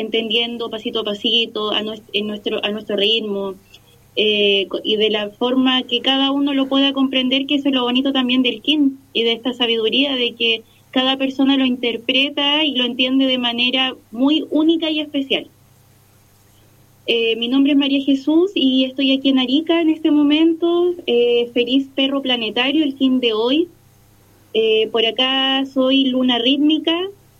entendiendo pasito a pasito, a nuestro ritmo, y de la forma que cada uno lo pueda comprender, que eso es lo bonito también del kin y de esta sabiduría, de que cada persona lo interpreta y lo entiende de manera muy única y especial. Mi nombre es María Jesús y estoy aquí en Arica en este momento. Feliz perro planetario, el kin de hoy. Por acá soy luna rítmica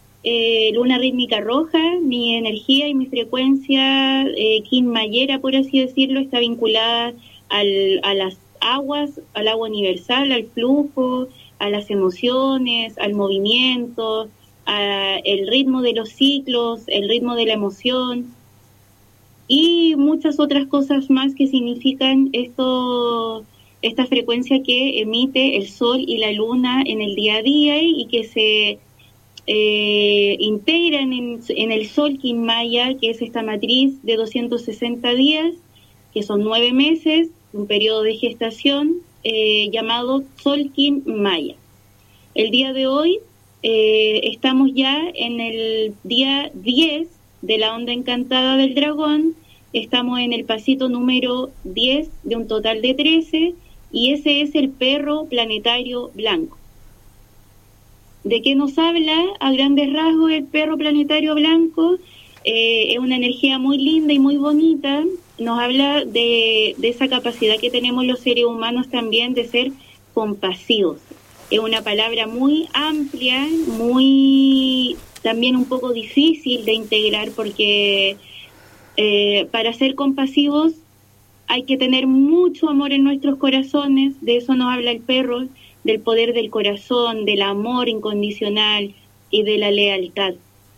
roja. Mi energía y mi frecuencia kin mayera, por así decirlo, está vinculada a las aguas, al agua universal, al flujo, a las emociones, al movimiento, al ritmo de los ciclos, el ritmo de la emoción y muchas otras cosas más que significan esta frecuencia que emite el sol y la luna en el día a día y que se integran en el sol kin maya, que es esta matriz de 260 días, que son 9 meses, un periodo de gestación llamado sol kin maya. El día de hoy estamos ya en el día 10 de la onda encantada del dragón. Estamos en el pasito número 10 de un total de 13 y ese es el perro planetario blanco. ¿De qué nos habla? A grandes rasgos, el perro planetario blanco es una energía muy linda y muy bonita. Nos habla de esa capacidad que tenemos los seres humanos también de ser compasivos. Es una palabra muy amplia, muy también un poco difícil de integrar porque para ser compasivos hay que tener mucho amor en nuestros corazones. De eso nos habla el perro, del poder del corazón, del amor incondicional y de la lealtad.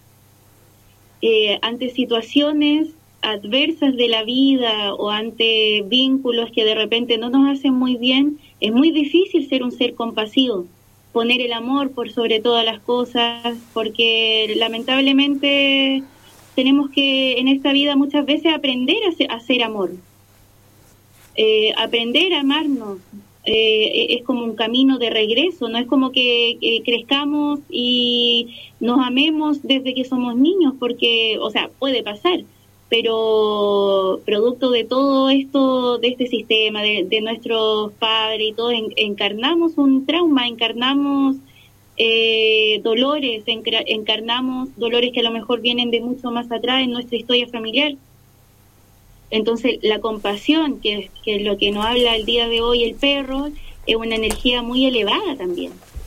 Ante situaciones adversas de la vida o ante vínculos que de repente no nos hacen muy bien, es muy difícil ser un ser compasivo, poner el amor por sobre todas las cosas, porque lamentablemente tenemos que en esta vida muchas veces aprender a hacer amor, aprender a amarnos. Es como un camino de regreso, no es como que crezcamos y nos amemos desde que somos niños, porque, o sea, puede pasar, pero producto de todo esto, de este sistema, de nuestros padres y todo, encarnamos un trauma, encarnamos dolores, encarnamos dolores que a lo mejor vienen de mucho más atrás en nuestra historia familiar. Entonces, la compasión, que es lo que nos habla el día de hoy el perro, es una energía muy elevada también.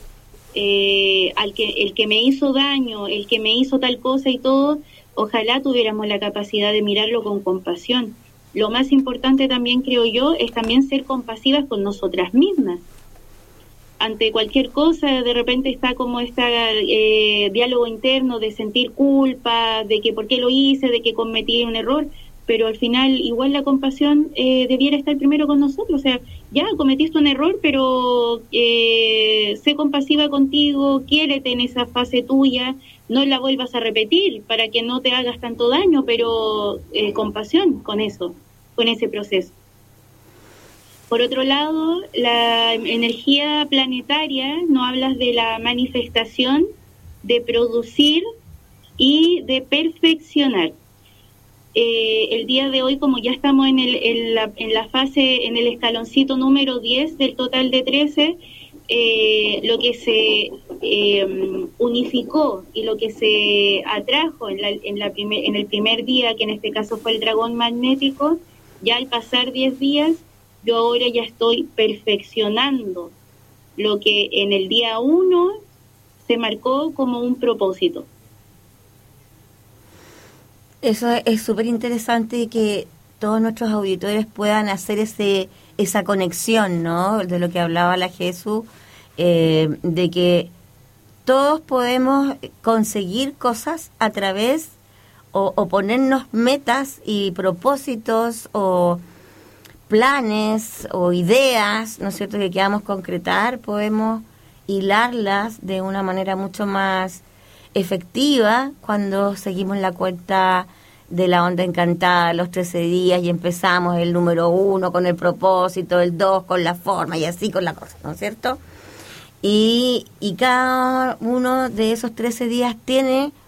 El que me hizo daño, el que me hizo tal cosa y todo, ojalá tuviéramos la capacidad de mirarlo con compasión. Lo más importante también, creo yo, es también ser compasivas con nosotras mismas. Ante cualquier cosa, de repente está como este diálogo interno de sentir culpa, de que por qué lo hice, de que cometí un error, pero al final igual la compasión debiera estar primero con nosotros. O sea, ya cometiste un error, pero sé compasiva contigo, quiérete en esa fase tuya, no la vuelvas a repetir para que no te hagas tanto daño, pero compasión con eso, con ese proceso. Por otro lado, la energía planetaria nos habla de la manifestación, de producir y de perfeccionar. El día de hoy, como ya estamos en la fase, en el escaloncito número 10 del total de 13, lo que se unificó y lo que se atrajo en el primer día, que en este caso fue el dragón magnético, ya al pasar 10 días, yo ahora ya estoy perfeccionando lo que en el día 1 se marcó como un propósito. Eso es súper interesante, que todos nuestros auditores puedan hacer esa conexión, ¿no? De lo que hablaba la Jesús, de que todos podemos conseguir cosas a través o ponernos metas y propósitos o planes o ideas, ¿no es cierto?, que queramos concretar, podemos hilarlas de una manera mucho más efectiva cuando seguimos la cuenta de la onda encantada, los 13 días, y empezamos el número 1 con el propósito, el 2 con la forma y así con la cosa, ¿no es cierto? Y cada uno de esos 13 días tiene